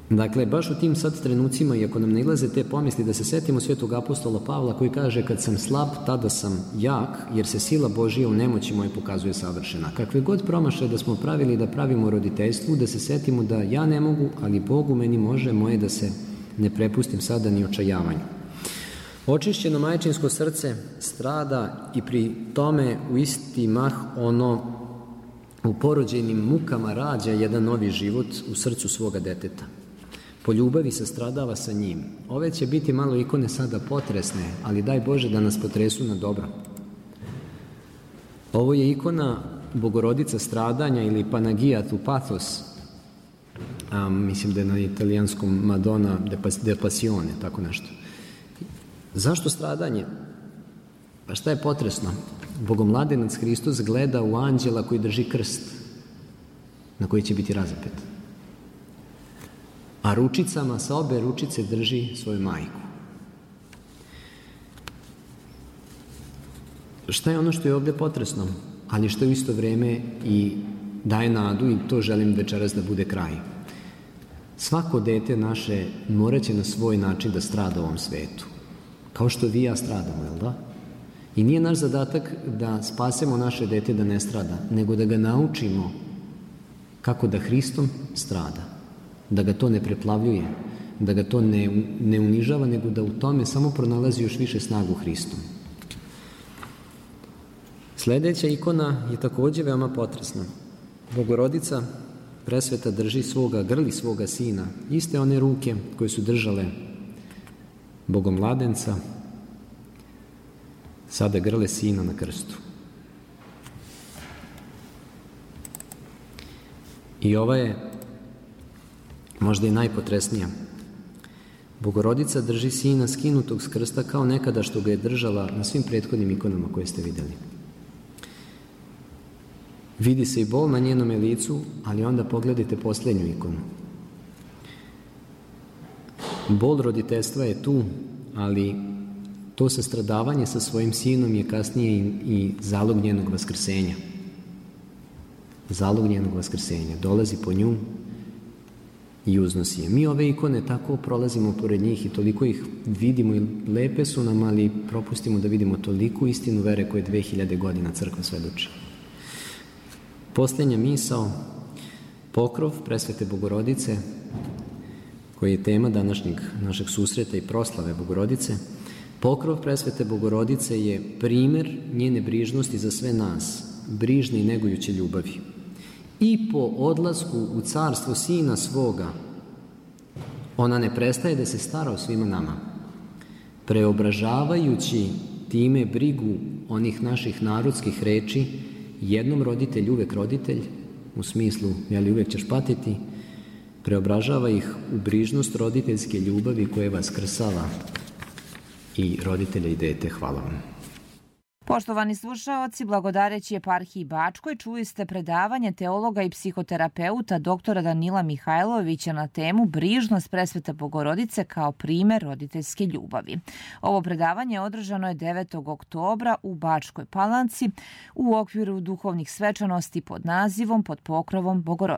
Dakle, baš u tim sad trenucima, iako nam ne ilaze te pomisli, da se setimo svetog apostola Pavla koji kaže: kad sam slab, tada sam jak, jer se sila Božija u nemoći moje pokazuje savršena. Kakve god promašaje da smo pravili, da pravimo roditeljstvu, da se setimo da ja ne mogu, ali Bog u meni može, moje da se ne prepustim sada ni očajavanju. Očišćeno majčinsko srce strada i pri tome u isti mah ono u porođajnim mukama rađa jedan novi život u srcu svoga deteta. Po ljubavi se stradava sa njim. Ove će biti malo ikone sada potresne, ali daj Bože da nas potresu na dobro. Ovo je ikona Bogorodica stradanja ili Panagia tu Pathos. Mislim da je na italijanskom Madonna de Passione, tako nešto. Zašto stradanje? Pa šta je potresno? Bogomladenac Hristos gleda u anđela koji drži krst, na koji će biti razapet. A ručicama, sa obe ručice drži svoju majku. Šta je ono što je ovdje potresno, ali što je u isto vrijeme i daje nadu, i to želim večeras da bude kraj. Svako dete naše morat će na svoj način da strada u ovom svetu. Kao što vi i ja stradamo, jel da? I nije naš zadatak da spasemo naše dete da ne strada, nego da ga naučimo kako da Hristom strada. Da ga to ne preplavljuje, da ga to ne unižava, nego da u tome samo pronalazi još više snagu Hristom. Sljedeća ikona je također veoma potresna. Bogorodica presveta grli svoga sina, iste one ruke koje su držale Bogomladenca, sada grle sina na krstu. I ova je možda i najpotresnija. Bogorodica drži sina skinutog s krsta kao nekada što ga je držala na svim prethodnim ikonama koje ste vidjeli. Vidi se i bol na njenome licu, ali onda pogledajte posljednju ikonu. Bol roditeljstva je tu, ali to sastradavanje sa svojim sinom je kasnije i zalog njenog vaskrsenja. Zalog njenog vaskrsenja. Dolazi po nju i uznosi je. Mi ove ikone tako prolazimo pored njih i toliko ih vidimo i lepe su nam, ali propustimo da vidimo toliku istinu vere koje 2000 godina crkva svedoči. Posljednja misao, pokrov presvete Bogorodice, koji je tema današnjeg našeg susreta i proslave Bogorodice. Pokrov presvete Bogorodice je primjer njene brižnosti za sve nas, brižne i negujuće ljubavi. I po odlasku u carstvo sina svoga, ona ne prestaje da se stara o svima nama, preobražavajući time brigu onih naših narodskih reči, jednom roditelj, uvek roditelj, u smislu, jeli uvek ćeš patiti, preobražava ih u brižnost roditeljske ljubavi koje vaskrsava i roditelja i dete. Hvala vam. Poštovani slušaoci, blagodareći eparhiji Bačkoj, čuli ste predavanje teologa i psihoterapeuta doktora Danila Mihajlovića na temu Brižnost presvete Bogorodice kao primer roditeljske ljubavi. Ovo predavanje održano je 9. oktobra u Bačkoj Palanci u okviru duhovnih svečanosti pod nazivom Pod pokrovom Bogorodice.